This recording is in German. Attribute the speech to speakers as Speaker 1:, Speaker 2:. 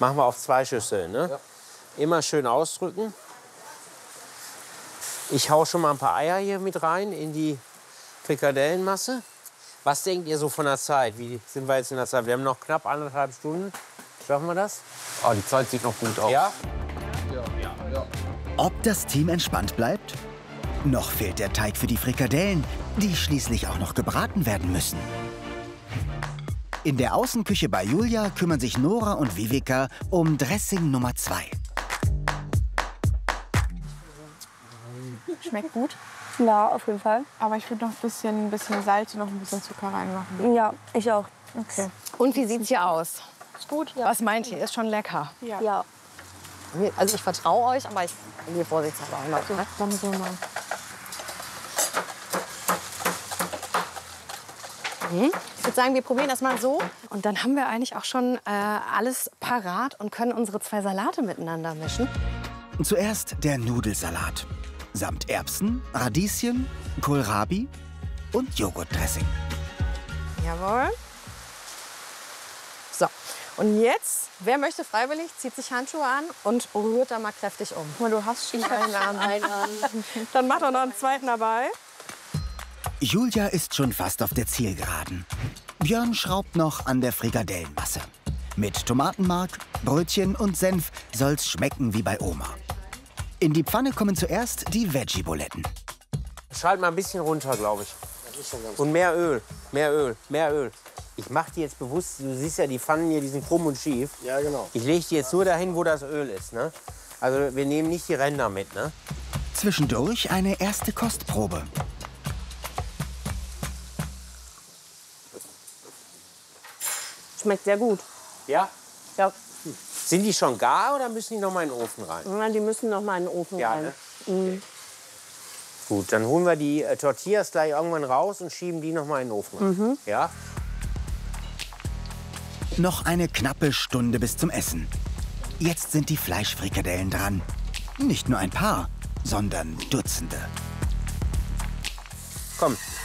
Speaker 1: Machen wir auf 2 Schüsseln, ne?
Speaker 2: Ja.
Speaker 1: Immer schön ausdrücken. Ich hau schon mal ein paar Eier hier mit rein in die Frikadellenmasse. Was denkt ihr so von der Zeit? Wie sind wir jetzt in der Zeit? Wir haben noch knapp 1,5 Stunden. Schaffen wir das?
Speaker 2: Oh, die Zeit sieht noch gut aus.
Speaker 1: Ja?
Speaker 3: Ob das Team entspannt bleibt? Noch fehlt der Teig für die Frikadellen, die schließlich auch noch gebraten werden müssen. In der Außenküche bei Julia kümmern sich Nora und Vivica um Dressing Nummer 2.
Speaker 4: Schmeckt gut.
Speaker 5: Ja, auf jeden Fall.
Speaker 4: Aber ich würde noch ein bisschen Salz und noch ein bisschen Zucker reinmachen.
Speaker 5: Ja, ich auch.
Speaker 4: Okay.
Speaker 6: Und wie sieht's hier aus?
Speaker 4: Ist gut?
Speaker 6: Was meint ihr? Ist schon lecker?
Speaker 5: Ja.
Speaker 6: Also ich vertraue euch, aber ich gehe vorsichtshalber auch noch. Ne?
Speaker 4: Dann so mal.
Speaker 6: Ich würde sagen, wir probieren das mal so. Und dann haben wir eigentlich auch schon alles parat und können unsere 2 Salate miteinander mischen.
Speaker 3: Zuerst der Nudelsalat. Samt Erbsen, Radieschen, Kohlrabi und Joghurtdressing.
Speaker 6: Jawohl. So, und jetzt, wer möchte freiwillig, zieht sich Handschuhe an und rührt da mal kräftig um.
Speaker 4: Guck mal, du hast schon einen Arm.
Speaker 6: Dann macht doch noch einen zweiten dabei.
Speaker 3: Julia ist schon fast auf der Zielgeraden. Björn schraubt noch an der Frikadellenmasse. Mit Tomatenmark, Brötchen und Senf soll's schmecken wie bei Oma. In die Pfanne kommen zuerst die Veggie-Buletten.
Speaker 1: Schalt mal ein bisschen runter, glaube ich. Und mehr Öl, mehr Öl, mehr Öl. Ich mache die jetzt bewusst, du siehst ja, die Pfannen hier, die sind krumm und schief.
Speaker 2: Ja, genau.
Speaker 1: Ich lege die jetzt nur dahin, wo das Öl ist, ne? Also wir nehmen nicht die Ränder mit, ne?
Speaker 3: Zwischendurch eine erste Kostprobe.
Speaker 5: Schmeckt sehr gut.
Speaker 1: Ja?
Speaker 5: Ja.
Speaker 1: Sind die schon gar oder müssen die noch mal in den Ofen rein?
Speaker 5: Ja, die müssen noch mal in den Ofen
Speaker 1: Ja,
Speaker 5: rein.
Speaker 1: ne? Okay. Gut, dann holen wir die Tortillas gleich irgendwann raus und schieben die noch mal in den Ofen rein. Ja?
Speaker 3: Noch eine knappe Stunde bis zum Essen. Jetzt sind die Fleischfrikadellen dran. Nicht nur ein paar, sondern Dutzende.
Speaker 1: Komm,